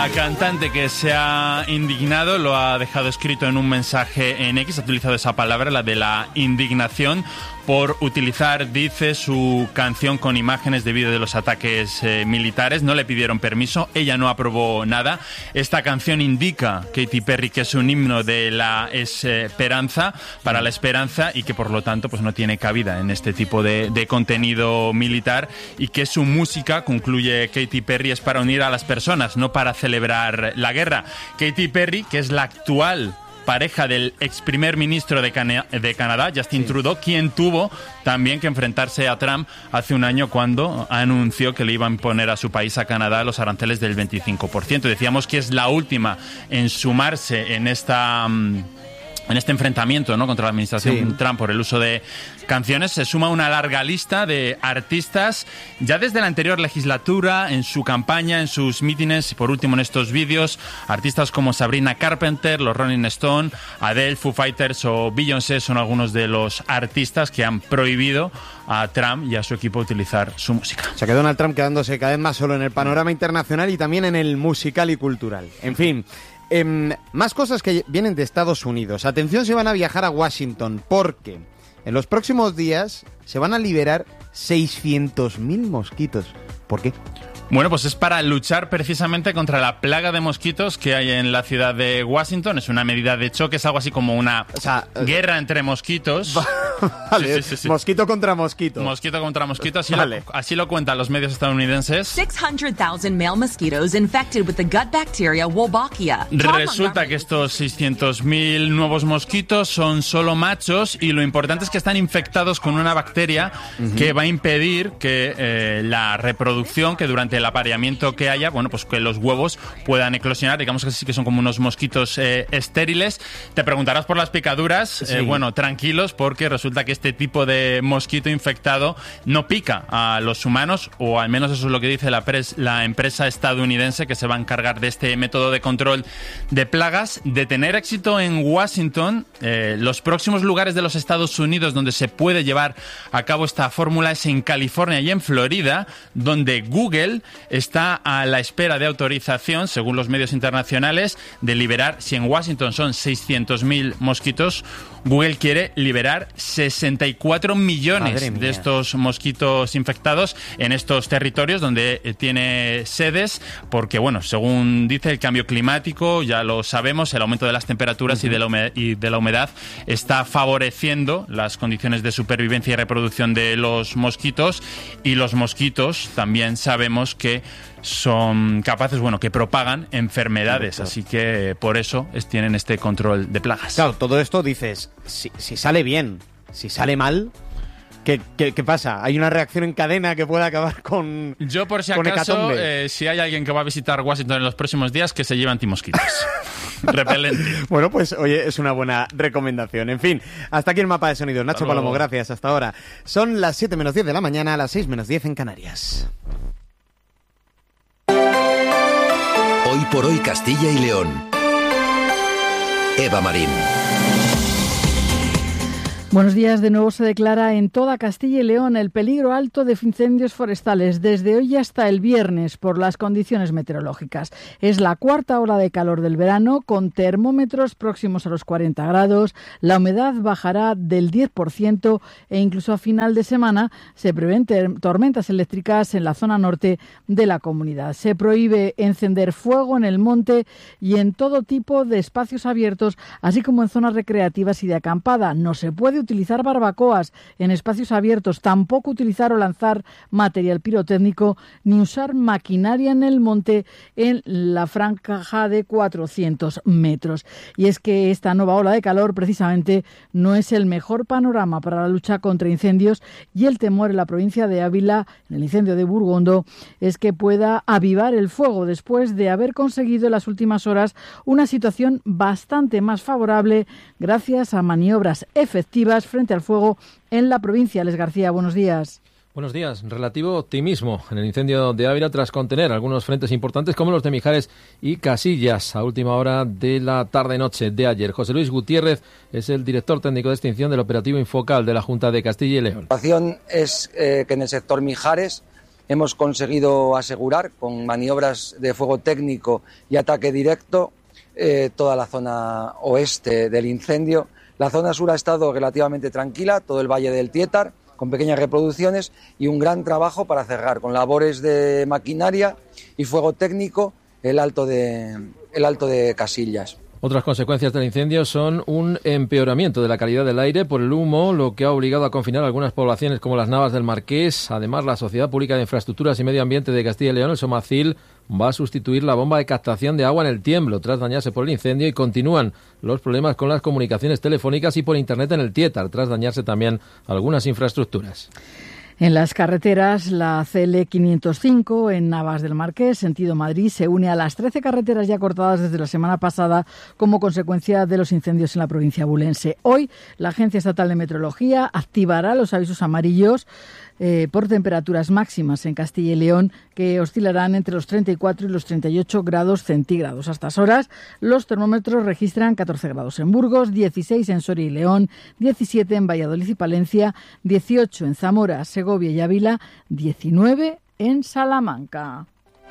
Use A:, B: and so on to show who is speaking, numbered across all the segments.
A: La cantante que se ha indignado lo ha dejado escrito en un mensaje en X, ha utilizado esa palabra, la de la indignación, por utilizar, dice, su canción con imágenes de vídeo de los ataques militares. No le pidieron permiso, ella no aprobó nada. Esta canción indica, Katy Perry, que es un himno de la esperanza, para la esperanza, y que por lo tanto pues no tiene cabida en este tipo de contenido militar, y que su música, concluye Katy Perry, es para unir a las personas, no para celebrar la guerra. Katy Perry, que es la actual pareja del ex primer ministro de Canadá, Justin Trudeau, quien tuvo también que enfrentarse a Trump hace un año cuando anunció que le iba a imponer a su país, a Canadá, los aranceles del 25%. Decíamos que es la última en sumarse en este enfrentamiento, ¿no?, contra la administración Trump por el uso de canciones. Se suma una larga lista de artistas ya desde la anterior legislatura, en su campaña, en sus mítines y por último en estos vídeos. Artistas como Sabrina Carpenter, los Rolling Stones, Adele, Foo Fighters o Beyoncé son algunos de los artistas que han prohibido a Trump y a su equipo utilizar su música. O sea que Donald Trump quedándose cada vez más solo en el panorama internacional y también en el musical y cultural. En fin, más cosas que vienen de Estados Unidos. Atención si van a viajar a Washington, porque en los próximos días se van a liberar 600.000 mosquitos. ¿Por qué? Bueno, pues es para luchar precisamente contra la plaga de mosquitos que hay en la ciudad de Washington. Es una medida de choque, es algo así como una guerra entre mosquitos. Vale, sí. Mosquito contra mosquito. Mosquito contra mosquito, así lo cuentan los medios estadounidenses.
B: 600,000 male mosquitoes infected with the gut bacteria Wolbachia.
A: Resulta que estos 600.000 nuevos mosquitos son solo machos y lo importante es que están infectados con una bacteria que va a impedir que la reproducción, que durante el apareamiento que haya, bueno, pues que los huevos puedan eclosionar. Digamos que sí que son como unos mosquitos estériles. Te preguntarás por las picaduras. Bueno, tranquilos, porque resulta que este tipo de mosquito infectado no pica a los humanos, o al menos eso es lo que dice la empresa estadounidense que se va a encargar de este método de control de plagas. De tener éxito en Washington, los próximos lugares de los Estados Unidos donde se puede llevar a cabo esta fórmula es en California y en Florida, donde Google está a la espera de autorización, según los medios internacionales, de liberar, si en Washington son 600.000 mosquitos, Google quiere liberar 64 millones de estos mosquitos infectados en estos territorios donde tiene sedes, porque, bueno, según dice el cambio climático, ya lo sabemos, el aumento de las temperaturas y de la humedad está favoreciendo las condiciones de supervivencia y reproducción de los mosquitos, y los mosquitos también sabemos que son capaces, bueno, que propagan enfermedades, así que por eso tienen este control de plagas. Claro, todo esto dices, si sale bien, si sale mal, ¿qué pasa? ¿Hay una reacción en cadena que pueda acabar con Yo, por si acaso, si hay alguien que va a visitar Washington en los próximos días, que se lleve antimosquitos. Repelente. Bueno, pues oye, es una buena recomendación. En fin, hasta aquí el mapa de sonidos. Nacho Palomo, gracias. Hasta ahora. Son las 7 menos 10 de la mañana, las 6 menos 10 en Canarias.
C: Hoy por hoy Castilla y León. Eva Marín.
D: Buenos días. De nuevo se declara en toda Castilla y León el peligro alto de incendios forestales desde hoy hasta el viernes por las condiciones meteorológicas. Es la cuarta ola de calor del verano, con termómetros próximos a los 40 grados. La humedad bajará del 10% e incluso a final de semana se prevén tormentas eléctricas en la zona norte de la comunidad. Se prohíbe encender fuego en el monte y en todo tipo de espacios abiertos, así como en zonas recreativas y de acampada. No se puede utilizar barbacoas en espacios abiertos, tampoco utilizar o lanzar material pirotécnico, ni usar maquinaria en el monte en la franja de 400 metros. Y es que esta nueva ola de calor precisamente no es el mejor panorama para la lucha contra incendios, y el temor en la provincia de Ávila, en el incendio de Burgondo, es que pueda avivar el fuego después de haber conseguido en las últimas horas una situación bastante más favorable gracias a maniobras efectivas frente al fuego en la provincia. Les García, buenos días.
E: Buenos días. Relativo optimismo en el incendio de Ávila tras contener algunos frentes importantes como los de Mijares y Casillas a última hora de la tarde-noche de ayer. José Luis Gutiérrez es el director técnico de extinción del operativo Infocal de la Junta de Castilla y León.
F: La situación es que en el sector Mijares hemos conseguido asegurar con maniobras de fuego técnico y ataque directo toda la zona oeste del incendio. La zona sur ha estado relativamente tranquila, todo el valle del Tietar, con pequeñas reproducciones y un gran trabajo para cerrar con labores de maquinaria y fuego técnico el alto de Casillas.
E: Otras consecuencias del incendio son un empeoramiento de la calidad del aire por el humo, lo que ha obligado a confinar algunas poblaciones como las Navas del Marqués. Además, la Sociedad Pública de Infraestructuras y Medio Ambiente de Castilla y León, el Somacil, va a sustituir la bomba de captación de agua en el Tiemblo tras dañarse por el incendio, y continúan los problemas con las comunicaciones telefónicas y por Internet en el Tietar tras dañarse también algunas infraestructuras.
D: En las carreteras, la CL 505 en Navas del Marqués, sentido Madrid, se une a las 13 carreteras ya cortadas desde la semana pasada como consecuencia de los incendios en la provincia bulense. Hoy, la Agencia Estatal de Meteorología activará los avisos amarillos por temperaturas máximas en Castilla y León, que oscilarán entre los 34 y los 38 grados centígrados. A estas horas, los termómetros registran 14 grados en Burgos, 16 en Soria y León, 17 en Valladolid y Palencia, 18 en Zamora, Segovia y Ávila, 19 en Salamanca.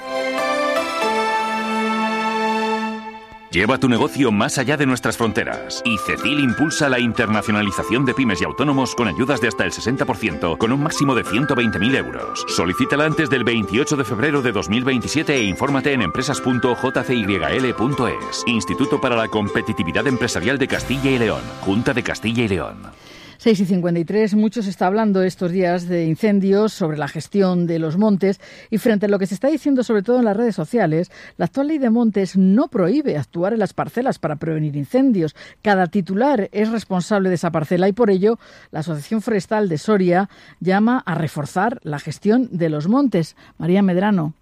G: Lleva tu negocio más allá de nuestras fronteras. Y Cecil impulsa la internacionalización de pymes y autónomos con ayudas de hasta el 60%, con un máximo de 120.000 euros. Solicítala antes del 28 de febrero de 2027 e infórmate en empresas.jcyl.es. Instituto para la Competitividad Empresarial de Castilla y León. Junta de Castilla y León.
D: 6:53, mucho se está hablando estos días de incendios, sobre la gestión de los montes, y frente a lo que se está diciendo sobre todo en las redes sociales, la actual ley de montes no prohíbe actuar en las parcelas para prevenir incendios. Cada titular es responsable de esa parcela y por ello la Asociación Forestal de Soria llama a reforzar la gestión de los montes. María Medrano.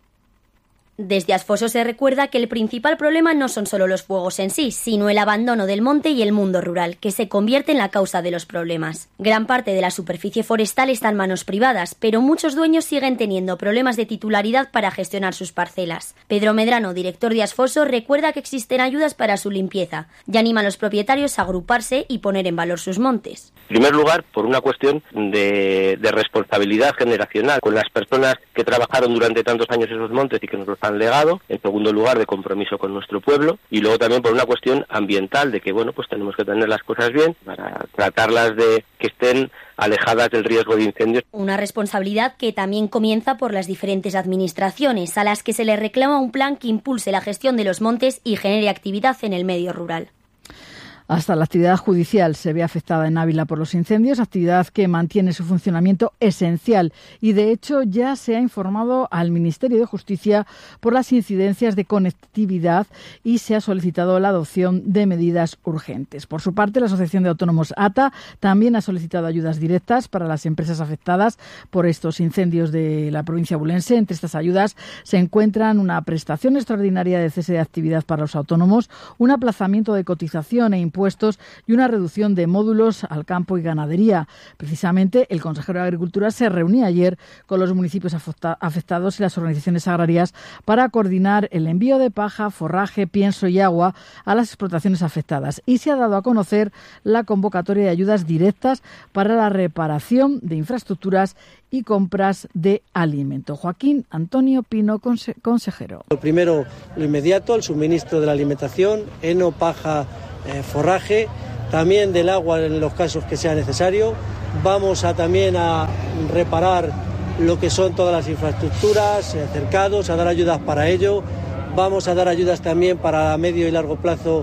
H: Desde Asfoso se recuerda que el principal problema no son solo los fuegos en sí, sino el abandono del monte y el mundo rural, que se convierte en la causa de los problemas. Gran parte de la superficie forestal está en manos privadas, pero muchos dueños siguen teniendo problemas de titularidad para gestionar sus parcelas. Pedro Medrano, director de Asfoso, recuerda que existen ayudas para su limpieza y anima a los propietarios a agruparse y poner en valor sus montes.
I: En primer lugar, por una cuestión de responsabilidad generacional con las personas que trabajaron durante tantos años esos montes y que nos los han legado. En segundo lugar, de compromiso con nuestro pueblo, y luego también por una cuestión ambiental, de que pues tenemos que tener las cosas bien para tratarlas de que estén alejadas del riesgo de incendios.
H: Una responsabilidad que también comienza por las diferentes administraciones, a las que se les reclama un plan que impulse la gestión de los montes y genere actividad en el medio rural.
D: Hasta la actividad judicial se ve afectada en Ávila por los incendios, actividad que mantiene su funcionamiento esencial y, de hecho, ya se ha informado al Ministerio de Justicia por las incidencias de conectividad y se ha solicitado la adopción de medidas urgentes. Por su parte, la Asociación de Autónomos ATA también ha solicitado ayudas directas para las empresas afectadas por estos incendios de la provincia bulense. Entre estas ayudas se encuentran una prestación extraordinaria de cese de actividad para los autónomos, un aplazamiento de cotización e impuestos y una reducción de módulos al campo y ganadería. Precisamente, el consejero de Agricultura se reunía ayer con los municipios afectados y las organizaciones agrarias para coordinar el envío de paja, forraje, pienso y agua a las explotaciones afectadas. Y se ha dado a conocer la convocatoria de ayudas directas para la reparación de infraestructuras y compras de alimento. Joaquín Antonio Pino, consejero.
J: Lo primero, lo inmediato, el suministro de la alimentación, heno, paja, forraje, también del agua en los casos que sea necesario. Vamos también a reparar lo que son todas las infraestructuras, cercados, a dar ayudas para ello. Vamos a dar ayudas también para medio y largo plazo,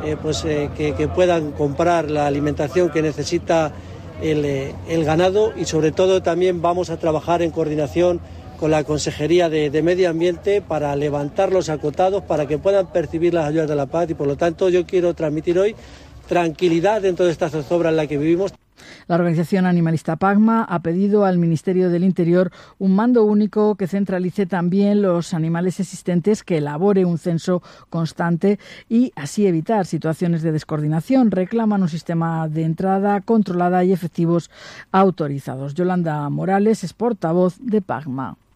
J: que puedan comprar la alimentación que necesita el ganado, y sobre todo también vamos a trabajar en coordinación con la Consejería de Medio Ambiente para levantar los acotados para que puedan percibir las ayudas de la PAC, y por lo tanto yo quiero transmitir hoy tranquilidad dentro de esta zozobra en la que vivimos.
D: La organización animalista PACMA ha pedido al Ministerio del Interior un mando único que centralice también los animales existentes, que elabore un censo constante y así evitar situaciones de descoordinación. Reclaman un sistema de entrada controlada y efectivos autorizados. Yolanda Morales es portavoz de PACMA.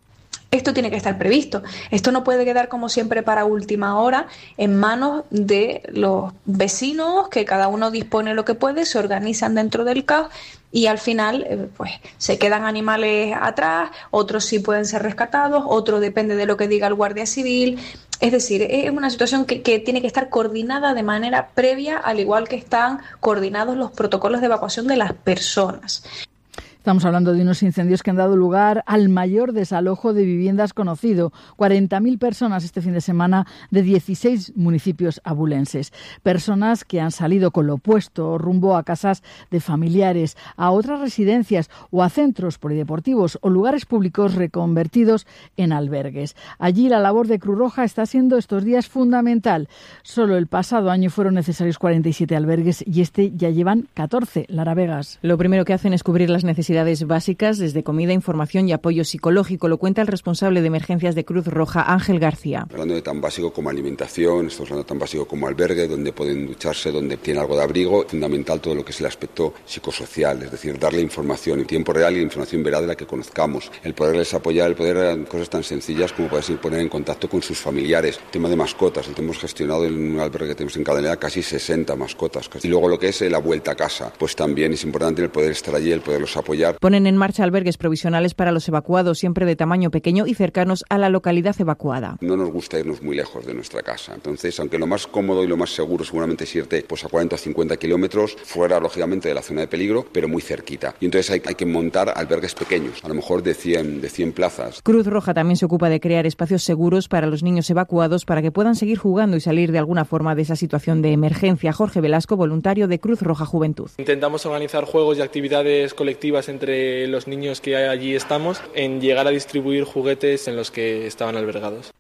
K: Esto tiene que estar previsto. Esto no puede quedar como siempre para última hora en manos de los vecinos, que cada uno dispone lo que puede, se organizan dentro del caos y al final pues se quedan animales atrás, otros sí pueden ser rescatados, otros depende de lo que diga el Guardia Civil. Es decir, es una situación que tiene que estar coordinada de manera previa, al igual que están coordinados los protocolos de evacuación de las personas.
D: Estamos hablando de unos incendios que han dado lugar al mayor desalojo de viviendas conocido. 40.000 personas este fin de semana de 16 municipios abulenses. Personas que han salido con lo opuesto, rumbo a casas de familiares, a otras residencias o a centros polideportivos o lugares públicos reconvertidos en albergues. Allí la labor de Cruz Roja está siendo estos días fundamental. Solo el pasado año fueron necesarios 47 albergues y este ya llevan 14. Lara Vegas.
L: Lo primero que hacen es cubrir las necesidades básicas, desde comida, información y apoyo psicológico. Lo cuenta el responsable de emergencias de Cruz Roja, Ángel García.
M: Hablando de tan básico como alimentación, estamos hablando de tan básico como albergue, donde pueden ducharse, donde tienen algo de abrigo. Fundamental todo lo que es el aspecto psicosocial, es decir, darle información en tiempo real y información veraz de la que conozcamos. El poderles apoyar, el poder cosas tan sencillas como poderse poner en contacto con sus familiares. El tema de mascotas, el que hemos gestionado en un albergue que tenemos en Cadenera casi 60 mascotas. Y luego lo que es la vuelta a casa, pues también es importante el poder estar allí, el poderlos apoyar.
L: Ponen en marcha albergues provisionales para los evacuados, siempre de tamaño pequeño y cercanos a la localidad evacuada.
M: No nos gusta irnos muy lejos de nuestra casa. Entonces, aunque lo más cómodo y lo más seguro seguramente es irte pues, a 40 o 50 kilómetros, fuera lógicamente de la zona de peligro, pero muy cerquita. Y entonces hay que montar albergues pequeños, a lo mejor de 100 plazas.
L: Cruz Roja también se ocupa de crear espacios seguros para los niños evacuados para que puedan seguir jugando y salir de alguna forma de esa situación de emergencia. Jorge Velasco, voluntario de Cruz Roja Juventud.
N: Intentamos organizar juegos y actividades colectivas entre los niños que allí estamos, en llegar a distribuir juguetes en los que estaban albergados.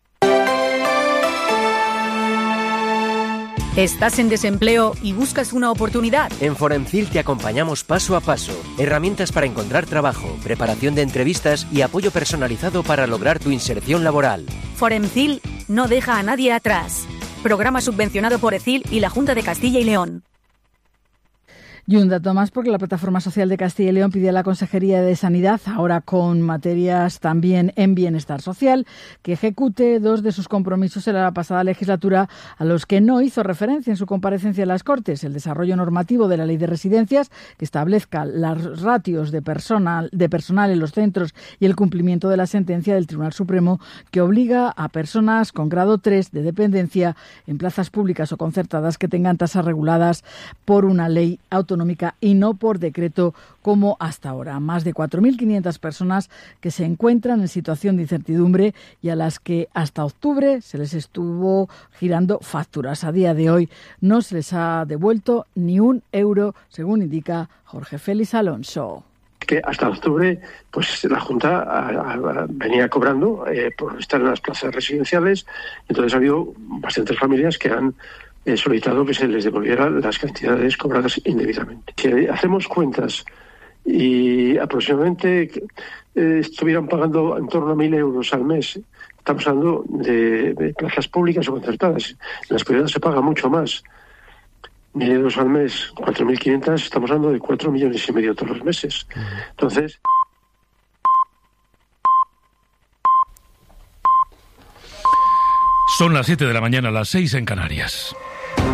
O: ¿Estás en desempleo y buscas una oportunidad?
P: En Foremcil te acompañamos paso a paso. Herramientas para encontrar trabajo, preparación de entrevistas y apoyo personalizado para lograr tu inserción laboral.
O: Foremcil no deja a nadie atrás. Programa subvencionado por ECIL y la Junta de Castilla y León.
D: Y un dato más, porque la Plataforma Social de Castilla y León pide a la Consejería de Sanidad, ahora con materias también en bienestar social, que ejecute 2 de sus compromisos en la pasada legislatura a los que no hizo referencia en su comparecencia en las Cortes: el desarrollo normativo de la Ley de Residencias, que establezca las ratios de personal en los centros, y el cumplimiento de la sentencia del Tribunal Supremo que obliga a personas con grado 3 de dependencia en plazas públicas o concertadas que tengan tasas reguladas por una ley autonómica y no por decreto como hasta ahora. Más de 4.500 personas que se encuentran en situación de incertidumbre y a las que hasta octubre se les estuvo girando facturas. A día de hoy no se les ha devuelto ni un euro, según indica Jorge Félix Alonso.
Q: Que hasta octubre pues la Junta venía cobrando por estar en las plazas residenciales. Entonces ha habido bastantes familias que han solicitado que se les devolvieran las cantidades cobradas indebidamente. Si hacemos cuentas y aproximadamente estuvieran pagando en torno a 1.000 euros al mes, estamos hablando de plazas públicas o concertadas. En las privadas se paga mucho más. 1.000 euros al mes, 4.500, estamos hablando de 4,5 millones todos los meses. Entonces...
R: Son las 7 de la mañana, las 6 en Canarias.